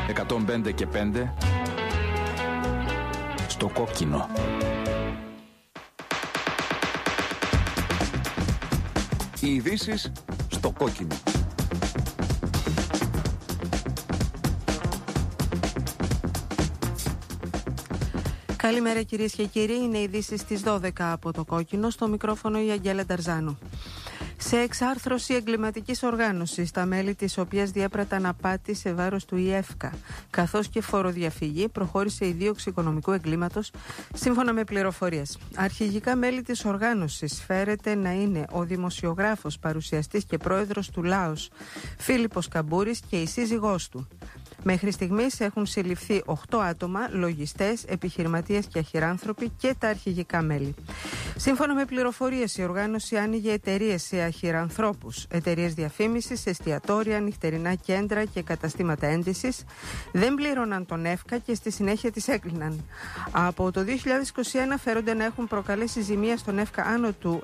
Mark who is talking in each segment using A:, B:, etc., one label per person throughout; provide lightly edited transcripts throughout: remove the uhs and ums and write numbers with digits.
A: 105 και 5 στο κόκκινο. Οι ειδήσεις στο κόκκινο.
B: Καλημέρα κυρίες και κύριοι, είναι οι ειδήσεις στις 12 από το κόκκινο, στο μικρόφωνο η Αγγέλα Νταρζάνου. Σε εξάρθρωση εγκληματικής οργάνωσης, τα μέλη της οποίας διέπραταν απάτη σε βάρος του ΙΕΦΚΑ, καθώς και φοροδιαφυγή, προχώρησε η δίωξη οικονομικού εγκλήματος, σύμφωνα με πληροφορίες. Αρχηγικά μέλη της οργάνωσης φέρεται να είναι ο δημοσιογράφος, παρουσιαστής και πρόεδρος του ΛΑΟΣ, Φίλιππος Καμπούρης, και η σύζυγός του. Μέχρι στιγμής έχουν συλληφθεί 8 άτομα, λογιστές, επιχειρηματίες και αχυράνθρωποι και τα αρχηγικά μέλη. Σύμφωνα με πληροφορίες, η οργάνωση άνοιγε εταιρείες σε αχυρανθρώπους, εταιρείες διαφήμισης, εστιατόρια, νυχτερινά κέντρα και καταστήματα ένδυσης. Δεν πλήρωναν τον ΕΦΚΑ και στη συνέχεια τις έκλειναν. Από το 2021 φέρονται να έχουν προκαλέσει ζημία στον ΕΦΚΑ άνω του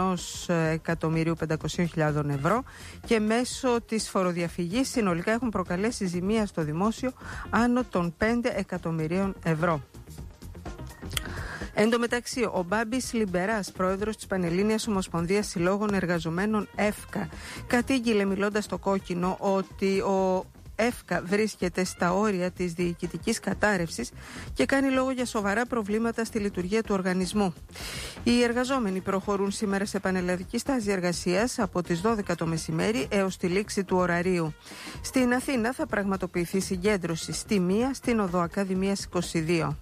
B: 1.500.000 ευρώ και μέσω της φοροδιαφυγής συνολικά έχουν προκαλέσει ζημία στο δημόσιο άνω των 5 εκατομμυρίων ευρώ. Εν τω μεταξύ, ο Μπάμπης Λιμπεράς, πρόεδρος της Πανελλήνιας Ομοσπονδίας Συλλόγων Εργαζομένων ΕΦΚΑ, κατήγγειλε μιλώντας στο κόκκινο ότι ο ΕΦΚΑ βρίσκεται στα όρια της διοικητικής κατάρρευσης και κάνει λόγο για σοβαρά προβλήματα στη λειτουργία του οργανισμού. Οι εργαζόμενοι προχωρούν σήμερα σε πανελλαδική στάση εργασίας από τις 12 το μεσημέρι έως τη λήξη του ωραρίου. Στην Αθήνα θα πραγματοποιηθεί συγκέντρωση στη 1, στην Οδό Ακαδημίας 22.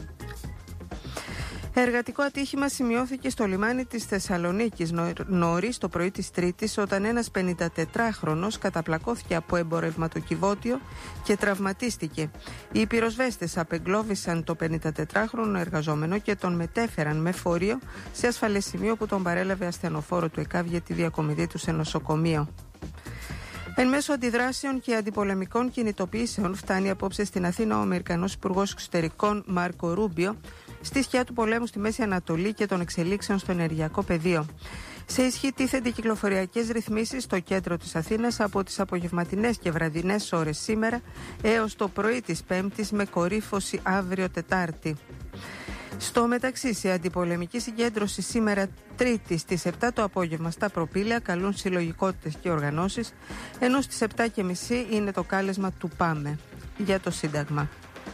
B: Εργατικό ατύχημα σημειώθηκε στο λιμάνι της Θεσσαλονίκης νωρίς το πρωί της Τρίτης, όταν ένας 54χρονος καταπλακώθηκε από εμπορευματοκιβώτιο και τραυματίστηκε. Οι πυροσβέστες απεγκλώβησαν το 54χρονο εργαζόμενο και τον μετέφεραν με φορείο σε ασφαλές σημείο, που τον παρέλαβε ασθενοφόρο του ΕΚΑΒ για τη διακομιδή του σε νοσοκομείο. Εν μέσω αντιδράσεων και αντιπολεμικών κινητοποιήσεων, φτάνει απόψε στην Αθήνα ο Αμερικανός Υπουργός Εξωτερικών Μάρκο Ρούμπιο στη σκιά του πολέμου στη Μέση Ανατολή και των εξελίξεων στο ενεργειακό πεδίο. Σε ισχύ τίθενται κυκλοφοριακές ρυθμίσεις στο κέντρο της Αθήνας από τις απογευματινές και βραδινές ώρες σήμερα έως το πρωί της Πέμπτης, με κορύφωση αύριο Τετάρτη. Στο μεταξύ, σε αντιπολεμική συγκέντρωση σήμερα Τρίτη στις 7 το απόγευμα στα Προπήλαια καλούν συλλογικότητες και οργανώσεις, ενώ στις 7.30 είναι το κάλεσμα του ΠΑΜΕ για το Σύνταγμα.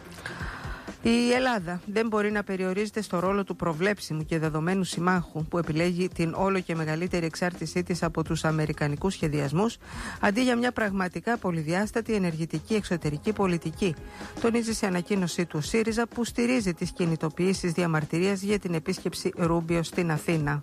B: Η Ελλάδα δεν μπορεί να περιορίζεται στο ρόλο του προβλέψιμου και δεδομένου συμμάχου που επιλέγει την όλο και μεγαλύτερη εξάρτησή της από τους αμερικανικούς σχεδιασμούς, αντί για μια πραγματικά πολυδιάστατη ενεργητική εξωτερική πολιτική, τονίζει σε ανακοίνωσή του ο ΣΥΡΙΖΑ, που στηρίζει τις κινητοποιήσεις διαμαρτυρίας για την επίσκεψη Ρούμπιο στην Αθήνα.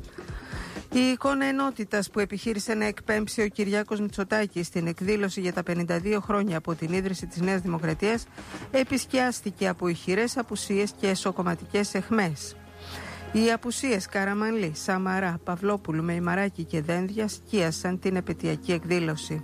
B: Η εικόνα ενότητας που επιχείρησε να εκπέμψει ο Κυριάκος Μητσοτάκης στην εκδήλωση για τα 52 χρόνια από την ίδρυση της Νέας Δημοκρατίας επισκιάστηκε από ηχηρές απουσίες και εσωκομματικές αιχμές. Οι απουσίες Καραμανλή, Σαμαρά, Παυλόπουλου, Μεϊμαράκη και Δένδια σκίασαν την επαιτειακή εκδήλωση.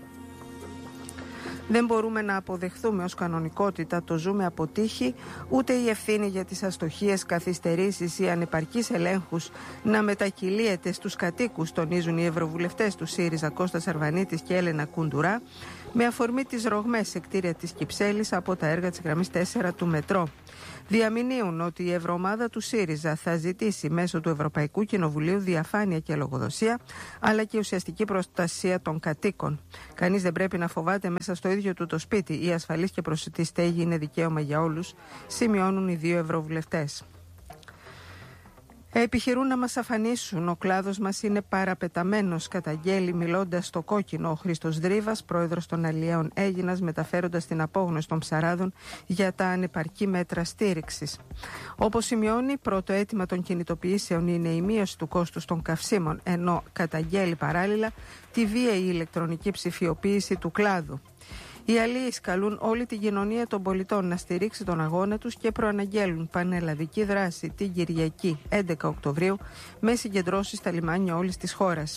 B: Δεν μπορούμε να αποδεχθούμε ως κανονικότητα το ζούμε από τύχη, ούτε η ευθύνη για τις αστοχίες, καθυστερήσεις ή ανεπαρκείς ελέγχους να μετακυλίεται στους κατοίκους, τονίζουν οι ευρωβουλευτές του ΣΥΡΙΖΑ Κώστας Αρβανίτης και Έλενα Κουντουρά, με αφορμή τις ρογμές σε κτίρια της Κυψέλης από τα έργα της γραμμής 4 του μετρό. Διαμηνύουν ότι η ευρωομάδα του ΣΥΡΙΖΑ θα ζητήσει μέσω του Ευρωπαϊκού Κοινοβουλίου διαφάνεια και λογοδοσία, αλλά και ουσιαστική προστασία των κατοίκων. Κανείς δεν πρέπει να φοβάται μέσα στο ίδιο του το σπίτι. Η ασφαλής και προσιτή στέγη είναι δικαίωμα για όλους, σημειώνουν οι δύο ευρωβουλευτές. Επιχειρούν να μας αφανίσουν. Ο κλάδος μας είναι παραπεταμένος, καταγγέλει μιλώντας στο κόκκινο ο Χρήστος Δρίβας, πρόεδρος των Αλλιέων Αίγινας, μεταφέροντας την απόγνωση των ψαράδων για τα ανεπαρκή μέτρα στήριξης. Όπως σημειώνει, πρώτο αίτημα των κινητοποιήσεων είναι η μείωση του κόστους των καυσίμων, ενώ καταγγέλει παράλληλα τη βίαιη ηλεκτρονική ψηφιοποίηση του κλάδου. Οι αλλοίς καλούν όλη την κοινωνία των πολιτών να στηρίξει τον αγώνα τους και προαναγγέλουν πανελλαδική δράση την Κυριακή 11 Οκτωβρίου με συγκεντρώσεις στα λιμάνια όλης της χώρας.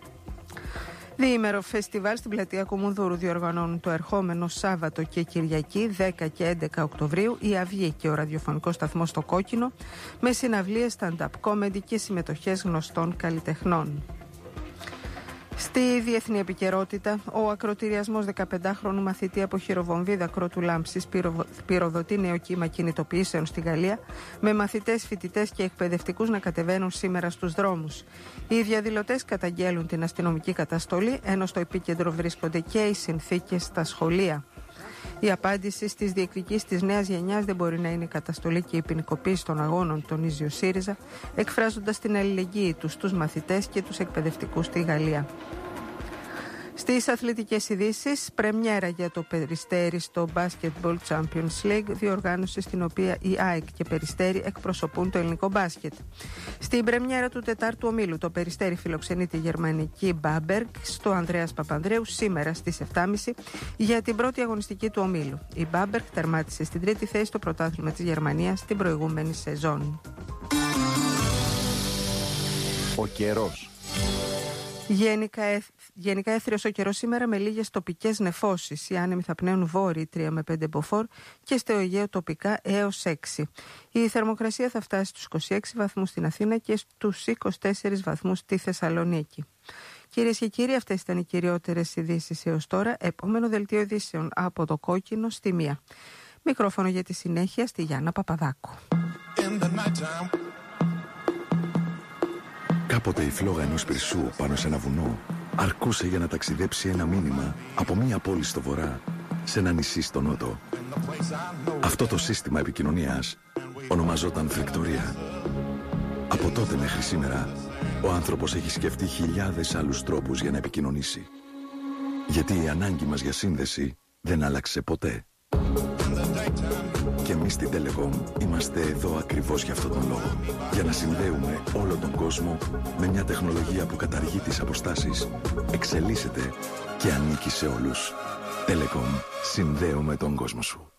B: Διήμερο φεστιβάλ στην πλατεία Κουμουνδούρου διοργανώνουν το ερχόμενο Σάββατο και Κυριακή 10 και 11 Οκτωβρίου η Αυγή και ο ραδιοφωνικός σταθμός στο Κόκκινο, με συναυλίες stand-up comedy και συμμετοχές γνωστών καλλιτεχνών. Στη διεθνή επικαιρότητα, ο ακροτηριασμός 15χρονου μαθητή από χειροβομβίδα δακρότου λάμψης πυροδοτεί νέο κύμα κινητοποιήσεων στη Γαλλία, με μαθητές, φοιτητές και εκπαιδευτικούς να κατεβαίνουν σήμερα στους δρόμους. Οι διαδηλωτές καταγγέλουν την αστυνομική καταστολή, ενώ στο επίκεντρο βρίσκονται και οι συνθήκες στα σχολεία. Η απάντηση στις διεκδικήσεις της νέας γενιάς δεν μπορεί να είναι η καταστολή και η ποινικοποίηση των αγώνων, τονίζει ο ΣΥΡΙΖΑ, εκφράζοντας την αλληλεγγύη τους στους μαθητές και τους εκπαιδευτικούς στη Γαλλία. Στις αθλητικές ειδήσεις, πρεμιέρα για το Περιστέρι στο Basketball Champions League, διοργάνωση στην οποία η ΑΕΚ και Περιστέρι εκπροσωπούν το ελληνικό μπάσκετ. Στην πρεμιέρα του τετάρτου ομίλου, το Περιστέρι φιλοξενεί τη γερμανική Μπάμπεργκ στο Ανδρέας Παπανδρέου σήμερα στις 7.30 για την πρώτη αγωνιστική του ομίλου. Η Μπάμπεργκ τερμάτισε στην τρίτη θέση στο πρωτάθλημα της Γερμανίας την προηγούμενη σεζόν.
A: Ο καιρός.
B: Γενικά έθριος ο καιρός σήμερα με λίγες τοπικές νεφώσεις. Οι άνεμοι θα πνέουν βόρειοι 3 με 5 μποφόρ και στο Αιγαίο τοπικά έως 6. Η θερμοκρασία θα φτάσει στους 26 βαθμούς στην Αθήνα και στους 24 βαθμούς στη Θεσσαλονίκη. Κυρίες και κύριοι, αυτές ήταν οι κυριότερες ειδήσεις έως τώρα. Επόμενο δελτίο ειδήσεων από το Κόκκινο στη 1. Μικρόφωνο για τη συνέχεια στη Γιάννα Παπαδάκου.
C: Κάποτε η φλόγα ενός πυρσού πάνω σε ένα βουνό αρκούσε για να ταξιδέψει ένα μήνυμα από μία πόλη στο βορρά σε ένα νησί στο νότο. Αυτό το σύστημα επικοινωνίας ονομαζόταν φρικτορία. Από τότε μέχρι σήμερα, ο άνθρωπος έχει σκεφτεί χιλιάδες άλλους τρόπους για να επικοινωνήσει. Γιατί η ανάγκη μας για σύνδεση δεν άλλαξε ποτέ. Και εμείς στην Telecom είμαστε εδώ ακριβώς για αυτόν τον λόγο. Για να συνδέουμε όλο τον κόσμο με μια τεχνολογία που καταργεί τις αποστάσεις, εξελίσσεται και ανήκει σε όλους. Telecom, συνδέουμε τον κόσμο σου.